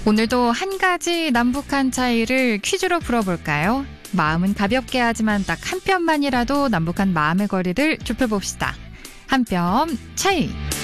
오늘도 한 가지 남북한 차이를 퀴즈로 풀어볼까요? 마음은 가볍게 하지만 딱 한 뼘만이라도 남북한 마음의 거리를 좁혀봅시다. 한 뼘 차이.